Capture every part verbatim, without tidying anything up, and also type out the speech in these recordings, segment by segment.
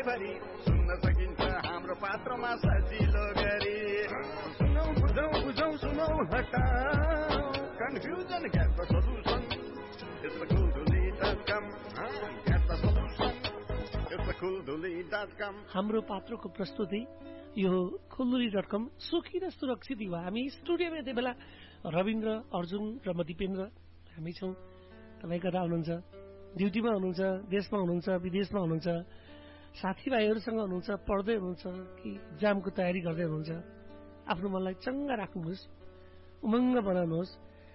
भरि सुन्न सकिन्छ हाम्रो पात्रमा सजिलो गरी सुनौ बुझौ बुझौ सुनौ हटाऊ confusion get the solution it's the cool duli dot com get the solution it's the cool duli dot com हाम्रो पात्रको प्रस्तुति यो खुलदुली डट कम सुखी र सुरक्षित युवा हामी स्टुडियोमा यति बेला रविन्द्र अर्जुन र म दिपेन्द्र हामी छौँ तपाईँ कता हुनुहुन्छ ड्युटीमा हुनुहुन्छ देशमा हुनुहुन्छ विदेशमा हुनुहुन्छ साथीभाइहरूसँग हुनुहुन्छ पढ्दै हुनुहुन्छ कि इक्जामको तयारी गर्दै हुनुहुन्छ आफ्नो मनलाई चङ्गा राख्नुहोस् उमङ्ग बनाउनुहोस्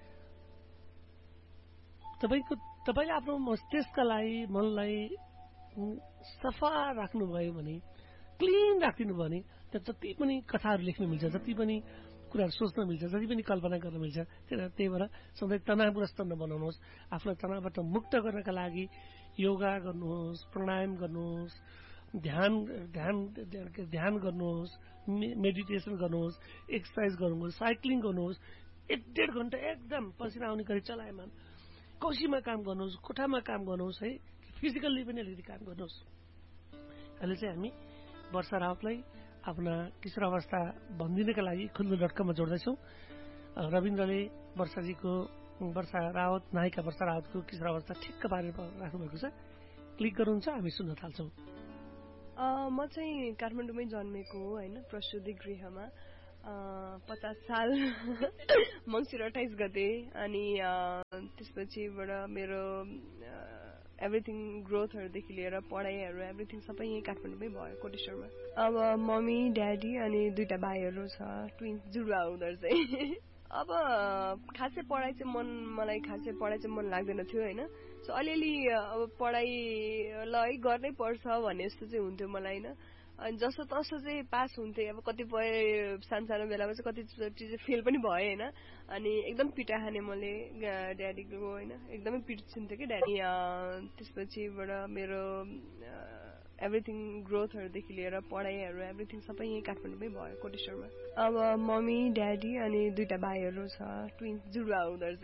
तपाईँको तपाईँले आफ्नो मस्तिष्कलाई मनलाई सफा राख्नुभयो भने क्लिन राखिदिनु भयो भने त्यहाँ जति पनि कथाहरू लेख्न मिल्छ जति पनि कुराहरू सोच्न मिल्छ जति पनि कल्पना गर्न मिल्छ त्यही भएर सधैँ तनावग्रस्त नबनाउनुहोस् आफूलाई तनावबाट मुक्त गर्नका लागि योगा गर्नुहोस् प्राणायाम गर्नुहोस् ध्यान ध्यान ध्यान गर्नुहोस् मेडिटेसन गर्नुहोस् एक्सर्साइज गर्नुहोस् साइक्लिङ गर्नुहोस् एक डेढ घन्टा एकदम पसिना आउने गरी चलायमान कौशीमा काम गर्नुहोस् कोठामा काम गर्नुहोस् है फिजिकल्ली पनि अलिकति काम गर्नुहोस् अहिले चाहिँ हामी वर्षा रावतलाई आफ्ना किशोर अवस्था भनिदिनका लागि खुल्दु डट कममा जोड्दैछौँ रविन्द्रले वर्षाजीको वर्षा रावत नायिका वर्षा रावतको किशोर अवस्था ठिक्क पारेर राख्नुभएको छ क्लिक गर्नुहुन्छ हामी सुन्न थाल्छौँ म चाहिँ काठमाडौँमै जन्मेको हो होइन प्रसुति गृहमा पचास साल मङ्सिर अठाइस गते अनि त्यसपछिबाट मेरो एभ्रिथिङ ग्रोथहरूदेखि लिएर पढाइहरू एभ्रिथिङ सबै यहीँ काठमाडौँमै भयो कोटेश्वरमा अब मम्मी ड्याडी अनि दुईटा भाइहरू छ ट्विन्स जुडुवा उनीहरू चाहिँ अब खासै पढाइ चाहिँ मन मलाई खासै पढाइ चाहिँ मन लाग्दैन थियो होइन सो अलिअलि अब पढाइ ल है गर्नै पर्छ भन्ने जस्तो चाहिँ हुन्थ्यो मलाई होइन अनि जस्तो तस्तो चाहिँ पास हुन्थे अब कतिपय सानो सानो बेलामा चाहिँ कति चिज फेल पनि भयो होइन अनि एकदम पिटा खाने मैले ड्याडीको होइन एकदमै पिट छिन्थ्यो कि ड्याडी त्यसपछिबाट मेरो एभ्रिथिङ ग्रोथहरूदेखि लिएर पढाइहरू एभ्रिथिङ सबै यहीँ काठमाडौँमै भयो कोटेश्वरमा अब मम्मी ड्याडी अनि दुईटा भाइहरू छ ट्विन्स जुडुवा उनीहरू